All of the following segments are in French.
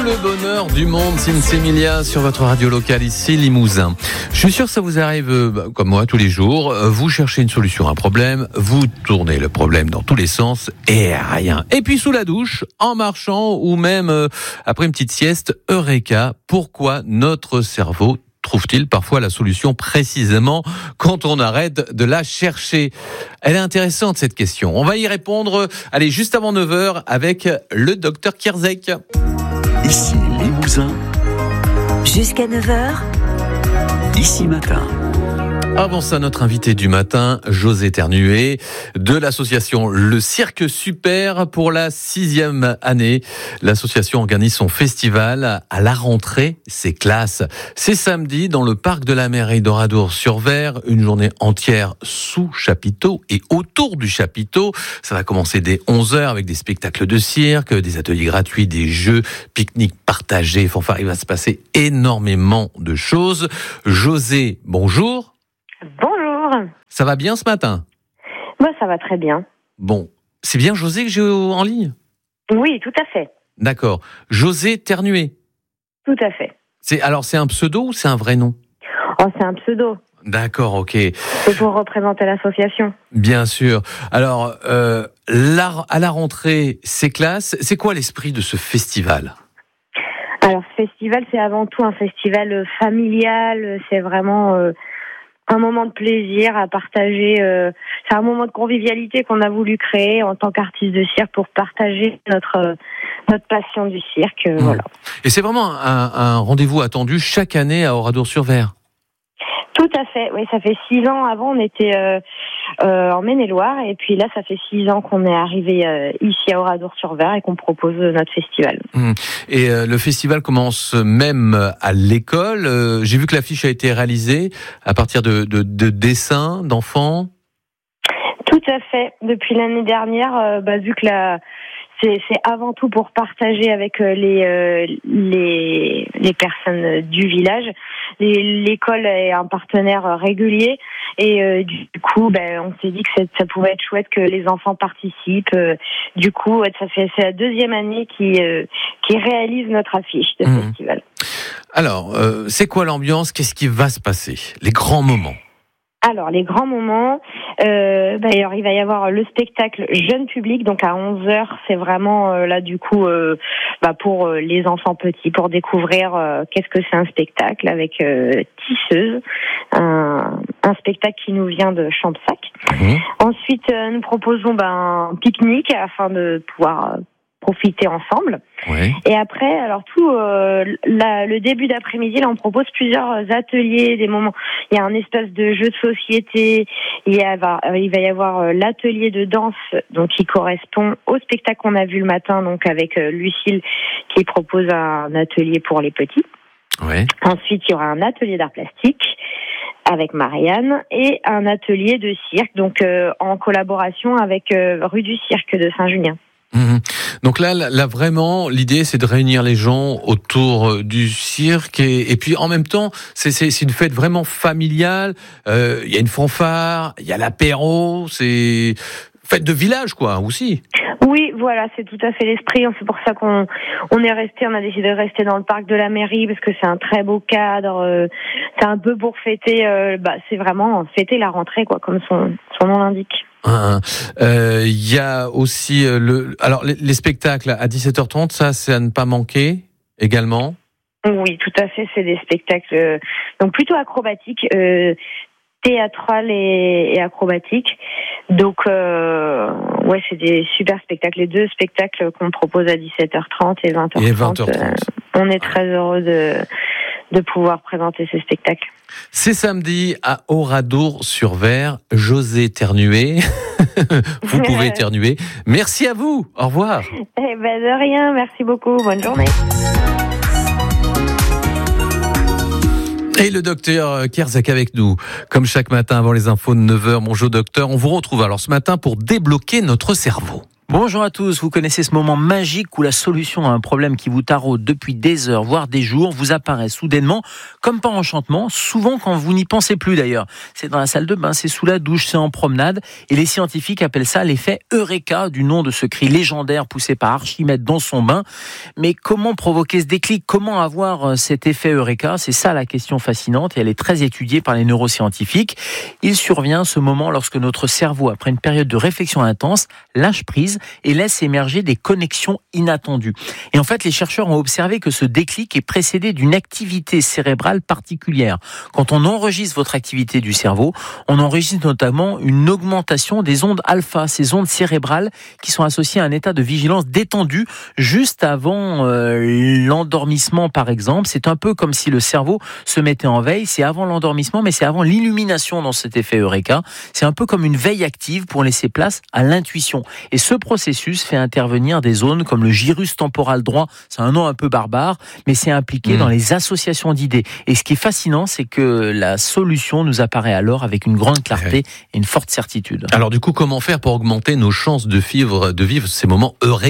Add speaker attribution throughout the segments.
Speaker 1: le bonheur du monde, Sinsemilia sur votre radio locale ici, Limousin. Je suis sûr que ça vous arrive comme moi tous les jours. Vous cherchez une solution à un problème, vous tournez le problème dans tous les sens et rien. Et puis sous la douche, en marchant ou même après une petite sieste, eureka, pourquoi notre cerveau trouve-t-il parfois la solution précisément quand on arrête de la chercher? Elle est intéressante cette question. On va y répondre, allez, juste avant 9h avec le docteur Kierzek.
Speaker 2: Ici Limousin.
Speaker 3: Jusqu'à 9h.
Speaker 2: Ici Matin.
Speaker 1: Avant ça, notre invité du matin, José Ternuet, de l'association Le Cirque Super. Pour la 6e année, l'association organise son festival à la rentrée. C'est classe. C'est samedi dans le parc de la mairie d'Oradour-sur-Ver, une journée entière sous chapiteau et autour du chapiteau. Ça va commencer dès 11h avec des spectacles de cirque, des ateliers gratuits, des jeux, pique-niques partagés, fanfares. Il va se passer énormément de choses. José, bonjour.
Speaker 4: Bonjour.
Speaker 1: Ça va bien ce matin?
Speaker 4: Moi, ça va très bien.
Speaker 1: Bon, c'est bien José que j'ai en ligne?
Speaker 4: Oui, tout à fait.
Speaker 1: D'accord. José Ternuet?
Speaker 4: Tout à fait.
Speaker 1: C'est un pseudo ou c'est un vrai nom?
Speaker 4: Oh, c'est un pseudo.
Speaker 1: D'accord, ok.
Speaker 4: C'est pour représenter l'association.
Speaker 1: Bien sûr. Alors, à la rentrée, c'est classe. C'est quoi l'esprit de ce festival?
Speaker 4: Alors, ce festival, c'est avant tout un festival familial. C'est vraiment un moment de plaisir à partager. C'est un moment de convivialité qu'on a voulu créer en tant qu'artiste de cirque pour partager notre passion du cirque. Voilà.
Speaker 1: Et c'est vraiment un rendez-vous attendu chaque année à Oradour-sur-Ver?
Speaker 4: Tout à fait, oui, ça fait 6 ans. Avant, on était en Maine-et-Loire, et puis là, ça fait 6 ans qu'on est arrivé ici à Oradour-sur-Ver et qu'on propose notre festival.
Speaker 1: Et le festival commence même à l'école. J'ai vu que l'affiche a été réalisée à partir de dessins d'enfants.
Speaker 4: Tout à fait. Depuis l'année dernière, vu que c'est avant tout pour partager avec les personnes du village. L'école est un partenaire régulier et du coup, on s'est dit que ça pouvait être chouette que les enfants participent. Du coup, c'est la 2e année qui réalise notre affiche de festival.
Speaker 1: Alors, c'est quoi l'ambiance? Qu'est-ce qui va se passer? Les grands moments?
Speaker 4: Alors, les grands moments, alors, il va y avoir le spectacle jeune public, donc à 11h, c'est vraiment là du coup pour les enfants petits, pour découvrir qu'est-ce que c'est un spectacle avec Tisseuse, un spectacle qui nous vient de Champsac. Ensuite, nous proposons un pique-nique afin de pouvoir profiter ensemble.
Speaker 1: Oui.
Speaker 4: Et après, alors le début d'après-midi, là, on propose plusieurs ateliers, des moments. Il y a un espace de jeu de société. Il va y avoir l'atelier de danse, donc qui correspond au spectacle qu'on a vu le matin, donc avec Lucille, qui propose un atelier pour les petits.
Speaker 1: Oui.
Speaker 4: Ensuite, il y aura un atelier d'art plastique avec Marianne et un atelier de cirque, donc en collaboration avec Rue du Cirque de Saint-Julien.
Speaker 1: Donc là, vraiment, l'idée, c'est de réunir les gens autour du cirque et puis en même temps, c'est une fête vraiment familiale. Il y a une fanfare, il y a l'apéro, c'est fête de village, quoi, aussi.
Speaker 4: Oui, voilà, c'est tout à fait l'esprit. C'est pour ça qu'on a décidé de rester dans le parc de la mairie parce que c'est un très beau cadre. C'est un peu pour fêter, c'est vraiment fêter la rentrée, quoi, comme son nom l'indique.
Speaker 1: Il y a aussi les spectacles à 17h30, ça c'est à ne pas manquer également.
Speaker 4: Oui, tout à fait, c'est des spectacles donc plutôt acrobatiques, théâtrales et acrobatiques. Donc c'est des super spectacles, les 2 spectacles qu'on propose à 17h30 et 20h30.
Speaker 1: Et 20h30.
Speaker 4: On est très heureux de pouvoir présenter ces spectacles.
Speaker 1: C'est samedi à Oradour-sur-Ver. José Ternuet, vous pouvez éternuer. Merci à vous, au revoir.
Speaker 4: De rien, merci beaucoup, bonne journée.
Speaker 1: Et le docteur Kierzek avec nous, comme chaque matin avant les infos de 9h. Bonjour docteur, on vous retrouve alors ce matin pour débloquer notre cerveau.
Speaker 5: Bonjour à tous, vous connaissez ce moment magique où la solution à un problème qui vous taraude depuis des heures, voire des jours, vous apparaît soudainement, comme par enchantement, souvent quand vous n'y pensez plus d'ailleurs. C'est dans la salle de bain, c'est sous la douche, c'est en promenade, et les scientifiques appellent ça l'effet Eureka, du nom de ce cri légendaire poussé par Archimède dans son bain. Mais comment provoquer ce déclic ? Comment avoir cet effet Eureka ? C'est ça la question fascinante, et elle est très étudiée par les neuroscientifiques. Il survient ce moment lorsque notre cerveau, après une période de réflexion intense, lâche prise et laisse émerger des connexions inattendues. Et en fait, les chercheurs ont observé que ce déclic est précédé d'une activité cérébrale particulière. Quand on enregistre votre activité du cerveau, on enregistre notamment une augmentation des ondes alpha, ces ondes cérébrales qui sont associées à un état de vigilance détendu juste avant l'endormissement, par exemple. C'est un peu comme si le cerveau se mettait en veille. C'est avant l'endormissement, mais c'est avant l'illumination dans cet effet Eureka. C'est un peu comme une veille active pour laisser place à l'intuition. Et ce processus fait intervenir des zones comme le gyrus temporal droit, c'est un nom un peu barbare, mais c'est impliqué dans les associations d'idées. Et ce qui est fascinant, c'est que la solution nous apparaît alors avec une grande clarté et une forte certitude.
Speaker 1: Alors du coup, comment faire pour augmenter nos chances de vivre ces moments Eureka ?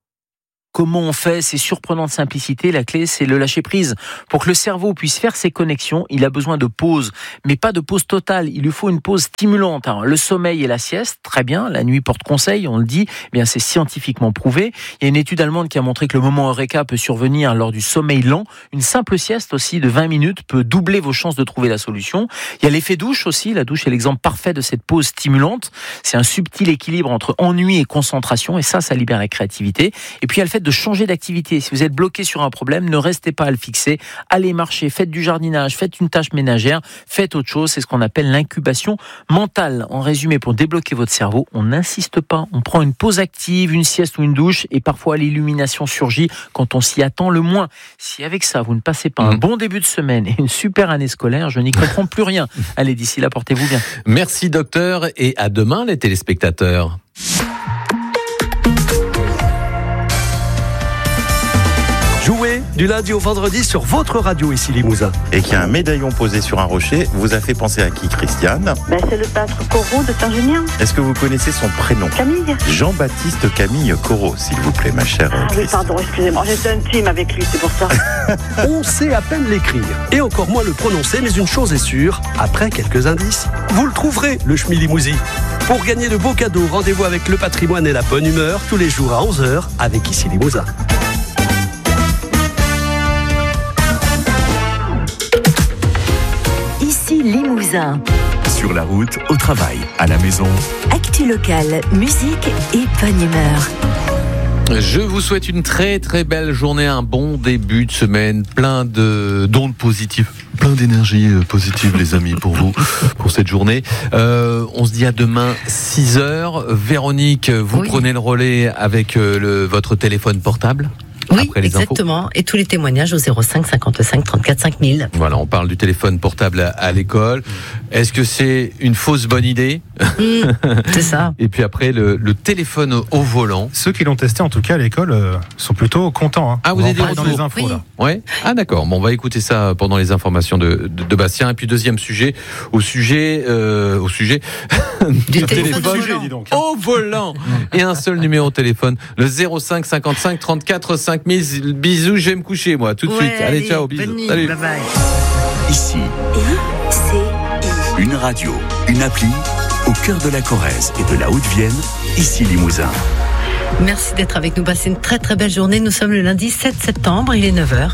Speaker 5: Comment on fait ? C'est surprenant de simplicité. La clé, c'est le lâcher prise. Pour que le cerveau puisse faire ses connexions, il a besoin de pause, mais pas de pause totale. Il lui faut une pause stimulante. Alors, le sommeil et la sieste, très bien. La nuit porte conseil, on le dit. Eh bien, c'est scientifiquement prouvé. Il y a une étude allemande qui a montré que le moment Eureka peut survenir lors du sommeil lent. Une simple sieste aussi de 20 minutes peut doubler vos chances de trouver la solution. Il y a l'effet douche aussi. La douche est l'exemple parfait de cette pause stimulante. C'est un subtil équilibre entre ennui et concentration, et ça libère la créativité. Et puis, il y a le fait de changer d'activité. Si vous êtes bloqué sur un problème, ne restez pas à le fixer. Allez marcher, faites du jardinage, faites une tâche ménagère, faites autre chose. C'est ce qu'on appelle l'incubation mentale. En résumé, pour débloquer votre cerveau, on n'insiste pas. On prend une pause active, une sieste ou une douche, et parfois l'illumination surgit quand on s'y attend le moins. Si avec ça, vous ne passez pas un bon début de semaine et une super année scolaire, je n'y comprends plus rien. Allez, d'ici là, portez-vous bien.
Speaker 1: Merci docteur, et à demain les téléspectateurs.
Speaker 2: Jouez du lundi au vendredi sur votre radio ici Limousin.
Speaker 6: Et qu'il y a un médaillon posé sur un rocher, vous a fait penser à qui, Christiane ?
Speaker 4: C'est le peintre Corot de Saint-Junien.
Speaker 6: Est-ce que vous connaissez son prénom ?
Speaker 4: Camille.
Speaker 6: Jean-Baptiste Camille Corot, s'il vous plaît, ma chère Christiane.
Speaker 4: Oui, pardon, excusez-moi, j'étais intime avec lui, c'est pour ça.
Speaker 2: On sait à peine l'écrire et encore moins le prononcer, mais une chose est sûre, après quelques indices, vous le trouverez, le Schmilimousi. Pour gagner de beaux cadeaux, rendez-vous avec le patrimoine et la bonne humeur tous les jours à 11h avec ici Limousin.
Speaker 3: Ici Limousin.
Speaker 2: Sur la route, au travail, à la maison.
Speaker 3: Actu locale, musique et bonne humeur.
Speaker 1: Je vous souhaite une très très belle journée, un bon début de semaine, plein d'ondes positives, plein d'énergie positive les amis pour vous, pour cette journée. On se dit à demain 6h. Véronique, vous prenez le relais avec votre téléphone portable ?
Speaker 7: Oui, exactement. Et tous les témoignages au 05 55 34 5000.
Speaker 1: Voilà, on parle du téléphone portable à l'école. Est-ce que c'est une fausse bonne idée ?
Speaker 7: C'est ça.
Speaker 1: Et puis après, le téléphone au volant.
Speaker 8: Ceux qui l'ont testé, en tout cas, à l'école, sont plutôt contents. Hein.
Speaker 1: Ah, vous avez des
Speaker 8: dans les infos, là.
Speaker 1: Ouais. Ah, d'accord. Bon, on va écouter ça pendant les informations de Bastien. Et puis, deuxième sujet, au sujet
Speaker 7: du téléphone
Speaker 1: au volant. Et un seul numéro de téléphone, le 05 55 34 5000. Bisous, je vais me coucher, moi, tout de suite. Allez, ciao, bisous.
Speaker 7: Nuit,
Speaker 1: salut.
Speaker 7: bye bye.
Speaker 2: Ici, une radio, une appli, au cœur de la Corrèze et de la Haute-Vienne, ici Limousin.
Speaker 7: Merci d'être avec nous. Passez une très très belle journée. Nous sommes le lundi 7 septembre, il est 9h.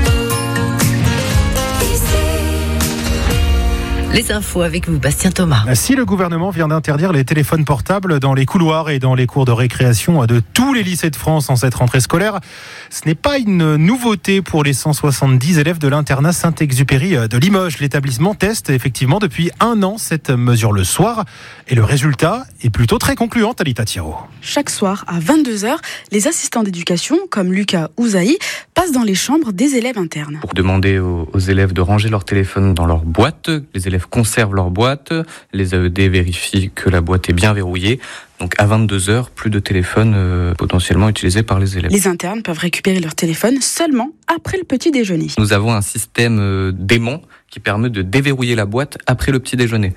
Speaker 7: Les infos avec vous, Bastien Thomas.
Speaker 8: Si le gouvernement vient d'interdire les téléphones portables dans les couloirs et dans les cours de récréation de tous les lycées de France en cette rentrée scolaire, ce n'est pas une nouveauté pour les 170 élèves de l'internat Saint-Exupéry de Limoges. L'établissement teste effectivement depuis 1 an cette mesure le soir et le résultat est plutôt très concluant, Talita Thiraud.
Speaker 9: Chaque soir à 22h, les assistants d'éducation comme Lucas ou Zaï passent dans les chambres des élèves internes.
Speaker 10: Pour demander aux élèves de ranger leur téléphone dans leur boîte, les élèves conservent leur boîte, les AED vérifient que la boîte est bien verrouillée. Donc à 22h, plus de téléphone potentiellement utilisé par les élèves.
Speaker 9: Les internes peuvent récupérer leur téléphone seulement après le petit déjeuner.
Speaker 10: Nous avons un système d'aimant qui permet de déverrouiller la boîte après le petit déjeuner. Donc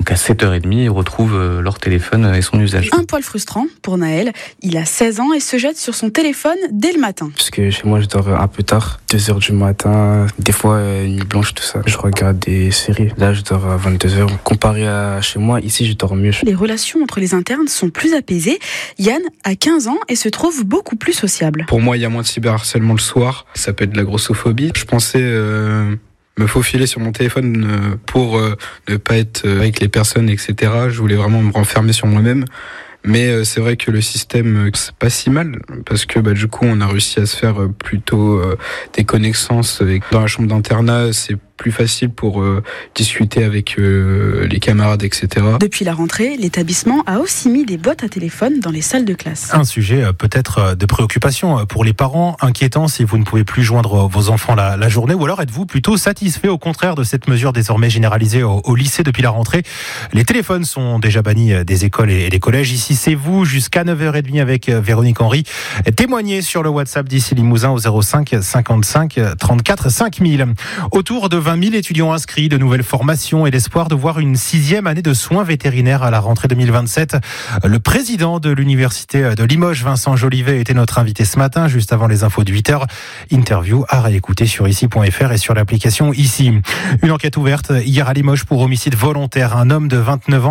Speaker 10: Donc à 7h30, ils retrouvent leur téléphone et son usage.
Speaker 9: Un poil frustrant pour Naël. Il a 16 ans et se jette sur son téléphone dès le matin.
Speaker 11: Parce que chez moi, je dors un peu tard, 2h du matin, des fois nuit blanche, tout ça. Je regarde des séries. Là, je dors à 22h. Comparé à chez moi, ici, je dors mieux.
Speaker 9: Les relations entre les internes sont plus apaisées. Yann a 15 ans et se trouve beaucoup plus sociable.
Speaker 12: Pour moi, il y a moins de cyberharcèlement le soir. Ça peut être de la grossophobie. Je pensais me faufiler sur mon téléphone pour ne pas être avec les personnes, etc. Je voulais vraiment me renfermer sur moi-même. Mais c'est vrai que le système, c'est pas si mal, parce que du coup, on a réussi à se faire plutôt des connaissances. Dans la chambre d'internat, c'est plus facile pour discuter avec les camarades, etc.
Speaker 9: Depuis la rentrée, l'établissement a aussi mis des boîtes à téléphone dans les salles de classe.
Speaker 8: Un sujet peut-être de préoccupation pour les parents, inquiétant si vous ne pouvez plus joindre vos enfants la journée, ou alors êtes-vous plutôt satisfait au contraire de cette mesure désormais généralisée au lycée depuis la rentrée? Les téléphones sont déjà bannis des écoles et des collèges. Ici, c'est vous jusqu'à 9h30 avec Véronique Henry. Témoignez sur le WhatsApp d'ici Limousin au 05 55 34 5000. Autour de 20 000 étudiants inscrits, de nouvelles formations et l'espoir de voir une 6e année de soins vétérinaires à la rentrée 2027. Le président de l'université de Limoges, Vincent Jolivet, était notre invité ce matin, juste avant les infos de 8h. Interview à réécouter sur ici.fr et sur l'application Ici. Une enquête ouverte hier à Limoges pour homicide volontaire. Un homme de 29 ans